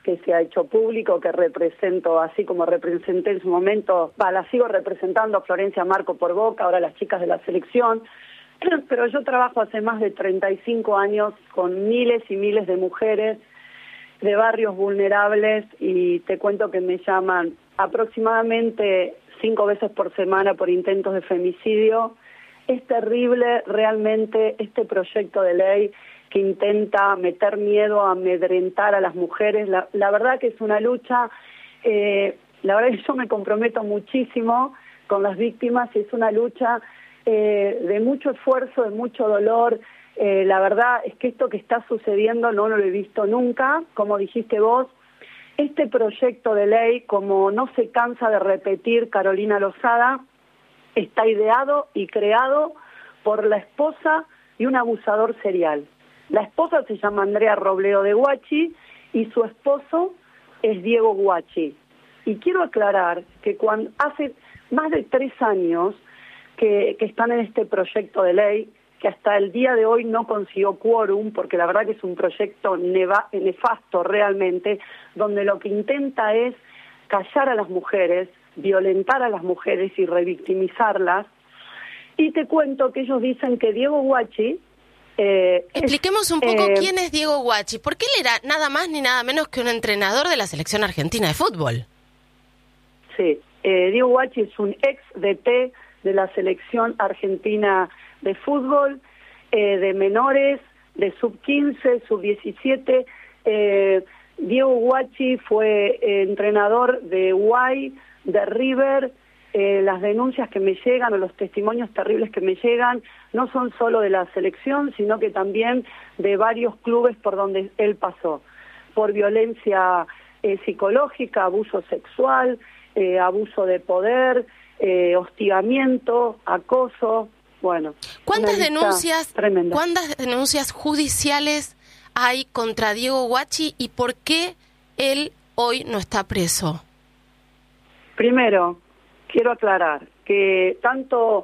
que se ha hecho público, que represento, así como representé en su momento, la sigo representando a Florencia Marco por Boca, ahora las chicas de la selección, pero yo trabajo hace más de 35 años con miles y miles de mujeres de barrios vulnerables y te cuento que me llaman aproximadamente 5 veces por semana por intentos de femicidio. Es terrible realmente este proyecto de ley que intenta meter miedo, amedrentar a las mujeres. La verdad que es una lucha, la verdad que yo me comprometo muchísimo con las víctimas y es una lucha de mucho esfuerzo, de mucho dolor. La verdad es que esto que está sucediendo no lo he visto nunca, como dijiste vos. Este proyecto de ley, como no se cansa de repetir Carolina Lozada, está ideado y creado por la esposa de un abusador serial. La esposa se llama Andrea Robledo de Guachi y su esposo es Diego Guachi. Y quiero aclarar que cuando hace más de 3 años que están en este proyecto de ley, que hasta el día de hoy no consiguió quórum, porque la verdad que es un proyecto nefasto realmente, donde lo que intenta es callar a las mujeres, violentar a las mujeres y revictimizarlas. Y te cuento que ellos dicen que Diego Guachi... Expliquemos un poco quién es Diego Guachi, porque él era nada más ni nada menos que un entrenador de la selección argentina de fútbol. Sí, Diego Guachi es un ex DT de la selección argentina de fútbol, de menores, de sub-15, sub-17. Diego Guachi fue entrenador de Uruguay, de River. Las denuncias que me llegan o los testimonios terribles que me llegan no son solo de la selección, sino que también de varios clubes por donde él pasó, por violencia psicológica, abuso sexual, abuso de poder, hostigamiento, acoso. Bueno, ¿cuántas denuncias judiciales hay contra Diego Guachi y por qué él hoy no está preso? Primero, quiero aclarar que tanto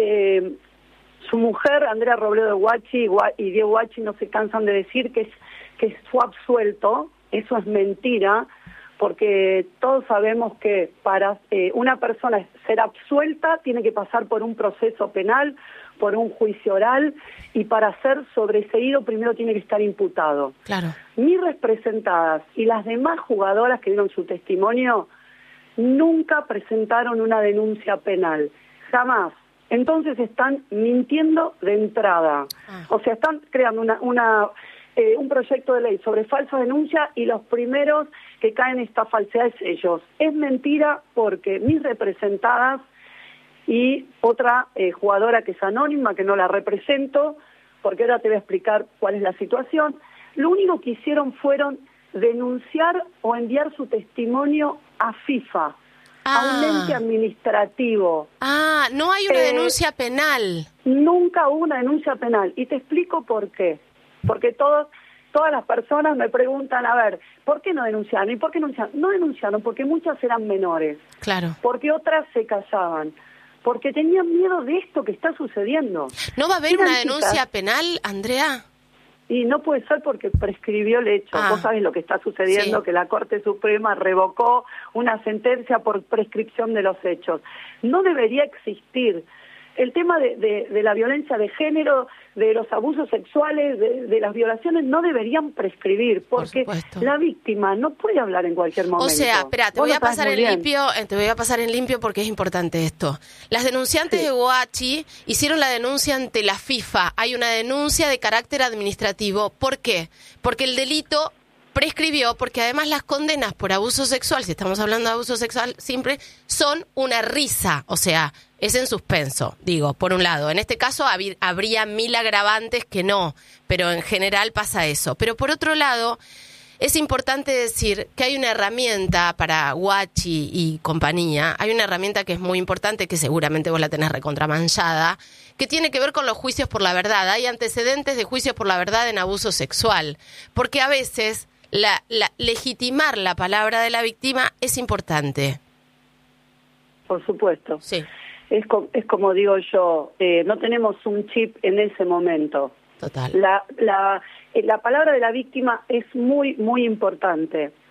su mujer, Andrea Robledo de Guachi, y Diego Guachi no se cansan de decir que fue absuelto. Eso es mentira, porque todos sabemos que para una persona ser absuelta tiene que pasar por un proceso penal, por un juicio oral, y para ser sobreseído primero tiene que estar imputado. Claro. Mis representadas y las demás jugadoras que dieron su testimonio nunca presentaron una denuncia penal, jamás. Entonces están mintiendo de entrada. O sea, están creando un proyecto de ley sobre falsa denuncia y los primeros que caen en esta falsedad es ellos. Es mentira porque mis representadas y otra jugadora que es anónima, que no la represento, porque ahora te voy a explicar cuál es la situación, lo único que hicieron fueron denunciar o enviar su testimonio a FIFA, a un ente administrativo. No hay una denuncia penal. Nunca hubo una denuncia penal. Y te explico por qué. Porque todas las personas me preguntan, a ver, ¿por qué no denunciaron? ¿Y por qué no denunciaron? No denunciaron porque muchas eran menores. Claro. Porque otras se callaban. Porque tenían miedo de esto que está sucediendo. ¿No va a haber una denuncia penal, Andrea? Y no puede ser porque prescribió el hecho. Vos sabés lo que está sucediendo, sí, que la Corte Suprema revocó una sentencia por prescripción de los hechos. No debería existir. El tema de la violencia de género, de los abusos sexuales, de las violaciones, no deberían prescribir, porque la víctima no puede hablar en cualquier momento. O sea, espera, te voy a pasar en limpio porque es importante esto. Las denunciantes de Guachi hicieron la denuncia ante la FIFA. Hay una denuncia de carácter administrativo. ¿Por qué? Porque el delito prescribió, porque además las condenas por abuso sexual, si estamos hablando de abuso sexual siempre, son una risa, o sea, es en suspenso, digo, por un lado. En este caso habría 1000 agravantes que no, pero en general pasa eso. Pero por otro lado, es importante decir que hay una herramienta para Guachi y compañía, hay una herramienta que es muy importante, que seguramente vos la tenés recontramanchada, que tiene que ver con los juicios por la verdad. Hay antecedentes de juicios por la verdad en abuso sexual, porque a veces legitimar la palabra de la víctima es importante. Por supuesto. Sí. Es como digo yo, no tenemos un chip en ese momento. Total. La palabra de la víctima es muy, muy importante.